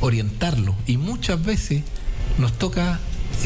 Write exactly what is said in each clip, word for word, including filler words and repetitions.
orientarlo. Y muchas veces nos toca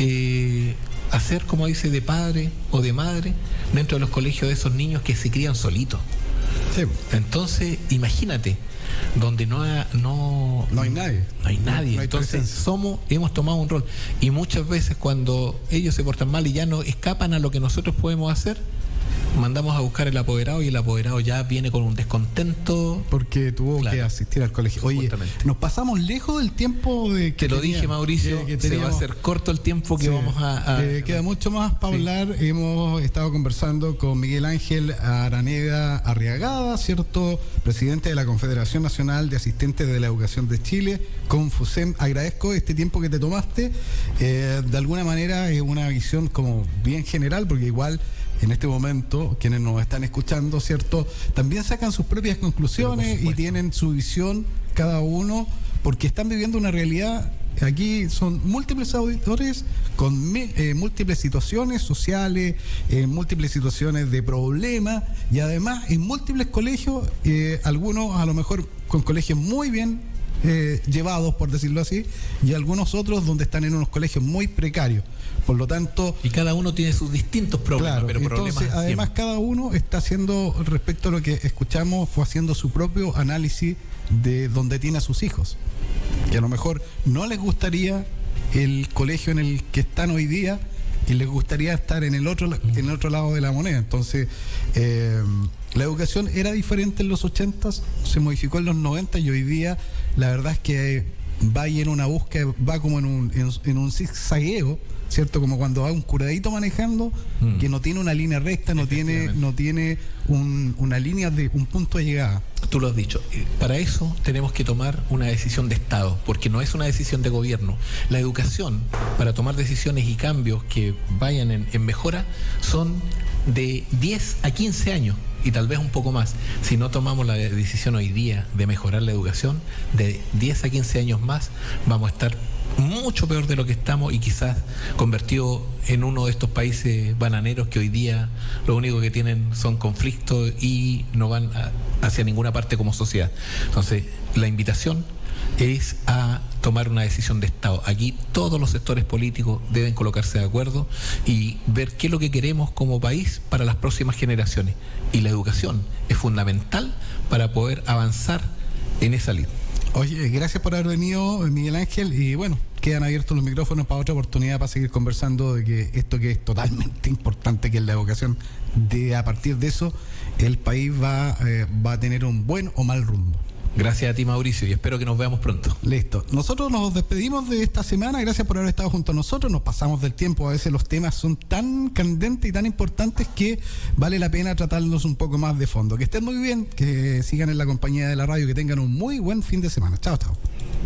eh, hacer, como dice, de padre o de madre dentro de los colegios de esos niños que se crían solitos. Sí. Entonces, imagínate, donde no, ha, no, no hay nadie. No hay nadie. No hay Entonces, presencia. somos, hemos tomado un rol. Y muchas veces cuando ellos se portan mal y ya no escapan a lo que nosotros podemos hacer, mandamos a buscar el apoderado y el apoderado ya viene con un descontento. Porque tuvo Claro. que asistir al colegio. Oye, Justamente. nos pasamos lejos del tiempo de que Te lo tenía- dije, Mauricio, que- que se va a teníamos. hacer corto el tiempo que Sí. vamos a... a- Eh, queda mucho más para Sí. hablar. Hemos estado conversando con Miguel Ángel Araneda Arriagada, ¿cierto? Presidente de la Confederación Nacional de Asistentes de la Educación de Chile, Confusem. Agradezco este tiempo que te tomaste. Eh, de alguna manera es una visión como bien general, porque igual en este momento quienes nos están escuchando, ¿cierto? También sacan sus propias conclusiones y tienen su visión cada uno, porque están viviendo una realidad. Aquí son múltiples auditores con mi- eh, múltiples situaciones sociales, eh, múltiples situaciones de problemas y además en múltiples colegios, eh, algunos a lo mejor con colegios muy bien eh, llevados, por decirlo así, y algunos otros donde están en unos colegios muy precarios. Por lo tanto, Y cada uno tiene sus distintos problemas, claro, pero entonces problemas además siempre. cada uno está haciendo, respecto a lo que escuchamos, fue haciendo su propio análisis de donde tiene a sus hijos, que a lo mejor no les gustaría el colegio en el que están hoy día y les gustaría estar en el otro en el otro lado de la moneda. Entonces, eh, la educación era diferente en los ochentas, se modificó en los noventa y hoy día la verdad es que va ahí en una búsqueda, va como en un, en, en un zigzagueo, ¿cierto? Como cuando va un curadito manejando, Mm. que no tiene una línea recta, no tiene, Efectivamente. no tiene un, una línea de un punto de llegada. Tú lo has dicho. Eh, Para eso tenemos que tomar una decisión de Estado, porque no es una decisión de gobierno. La educación, para tomar decisiones y cambios que vayan en, en mejora, son de diez a quince años y tal vez un poco más. Si no tomamos la decisión hoy día de mejorar la educación, de diez a quince años más vamos a estar mucho peor de lo que estamos y quizás convertido en uno de estos países bananeros que hoy día lo único que tienen son conflictos y no van a- hacia ninguna parte como sociedad. Entonces, la invitación es a tomar una decisión de Estado. Aquí todos los sectores políticos deben colocarse de acuerdo y ver qué es lo que queremos como país para las próximas generaciones. Y la educación es fundamental para poder avanzar en esa línea. Oye, gracias por haber venido, Miguel Ángel, y bueno, quedan abiertos los micrófonos para otra oportunidad para seguir conversando de que esto que es totalmente importante, que es la educación, de a partir de eso el país va, eh, va a tener un buen o mal rumbo. Gracias a ti, Mauricio, y espero que nos veamos pronto. Listo. Nosotros nos despedimos de esta semana. Gracias por haber estado junto a nosotros. Nos pasamos del tiempo. A veces los temas son tan candentes y tan importantes que vale la pena tratarlos un poco más de fondo. Que estén muy bien, que sigan en la compañía de la radio, que tengan un muy buen fin de semana. Chao, chao.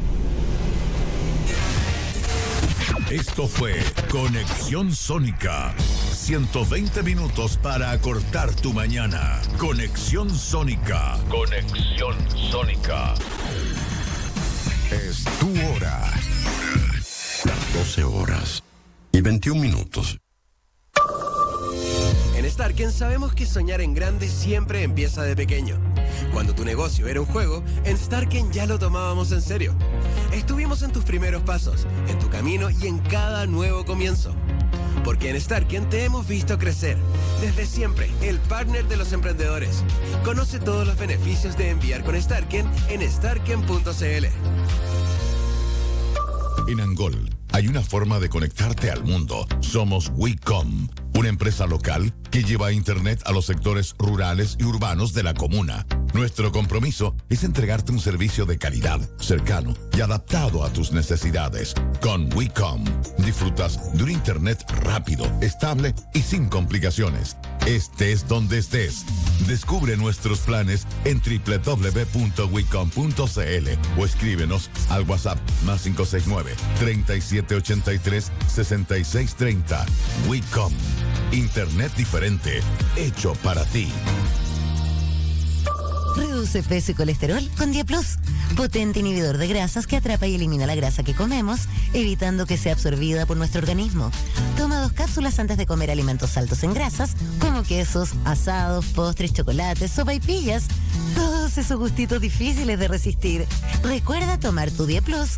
Esto fue Conexión Sónica. ciento veinte minutos para acortar tu mañana. Conexión Sónica. Conexión Sónica. Es tu hora. Las doce horas y veintiún minutos. En Starken sabemos que soñar en grande siempre empieza de pequeño. Cuando tu negocio era un juego, en Starken ya lo tomábamos en serio. Estuvimos en tus primeros pasos, en tu camino y en cada nuevo comienzo. Porque en Starken te hemos visto crecer. Desde siempre, el partner de los emprendedores. Conoce todos los beneficios de enviar con Starken en starken punto c l. En Angol hay una forma de conectarte al mundo. Somos Wicom, una empresa local que lleva internet a los sectores rurales y urbanos de la comuna. Nuestro compromiso es entregarte un servicio de calidad, cercano y adaptado a tus necesidades. Con Wicom disfrutas de un internet rápido, estable y sin complicaciones. Estés donde estés. Descubre nuestros planes en doble u doble u doble u punto wicom punto c l o escríbenos al WhatsApp más cinco seis nueve, treinta y siete ochenta y tres, sesenta y seis treinta. Wicom. Internet diferente, hecho para ti. Reduce peso y colesterol con Diaplus, potente inhibidor de grasas que atrapa y elimina la grasa que comemos, evitando que sea absorbida por nuestro organismo. Toma dos cápsulas antes de comer alimentos altos en grasas, como quesos, asados, postres, chocolates, sopaipillas, todos esos gustitos difíciles de resistir. Recuerda tomar tu Diaplus